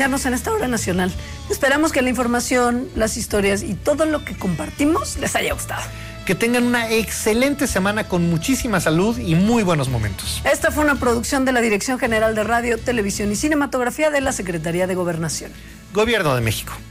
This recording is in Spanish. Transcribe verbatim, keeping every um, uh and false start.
en esta hora nacional. Esperamos que la información, las historias y todo lo que compartimos les haya gustado. Que tengan una excelente semana con muchísima salud y muy buenos momentos. Esta fue una producción de la Dirección General de Radio, Televisión y Cinematografía de la Secretaría de Gobernación. Gobierno de México.